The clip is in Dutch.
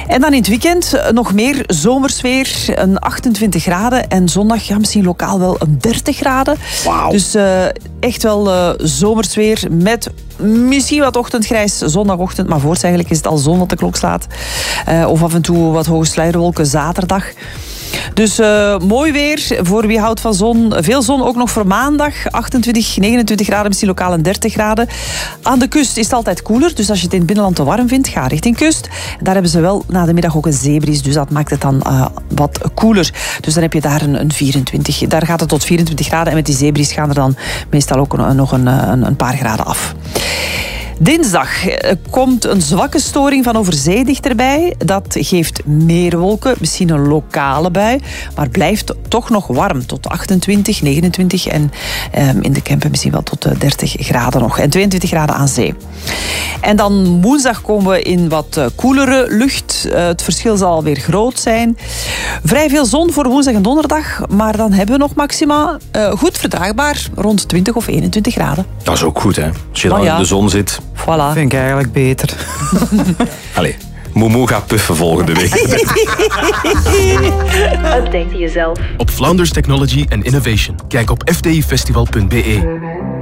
En dan in het weekend nog meer zomersfeer, een 28 graden. En zondag misschien lokaal wel een 30 graden. Wauw. Dus echt wel zomersfeer met misschien wat ochtendgrijs, zondagochtend. Maar voorts eigenlijk is het al zon wat de klok slaat. Of af en toe wat hoge sluierwolken zaterdag. Dus mooi weer voor wie houdt van zon. Veel zon ook nog voor maandag. 28, 29 graden, misschien lokaal een 30 graden. Aan de kust is het altijd koeler. Dus als je het in het binnenland te warm vindt, ga richting kust. Daar hebben ze wel na de middag ook een zeebries. Dus dat maakt het dan wat koeler. Dus dan heb je daar een 24. Daar gaat het tot 24 graden. En met die zeebries gaan er dan meestal ook nog een paar graden af. Dinsdag komt een zwakke storing van over zee dichterbij. Dat geeft meer wolken, misschien een lokale bui. Maar blijft toch nog warm, tot 28, 29 en in de Kempen misschien wel tot 30 graden nog. En 22 graden aan zee. En dan woensdag komen we in wat koelere lucht. Het verschil zal alweer groot zijn. Vrij veel zon voor woensdag en donderdag. Maar dan hebben we nog maxima goed verdraagbaar rond 20 of 21 graden. Dat is ook goed, hè? Als je dan in de zon zit. Voilà. Vind ik eigenlijk beter. Allee, Momo gaat puffen volgende week. Update jezelf op Flanders Technology and Innovation. Kijk op fdifestival.be.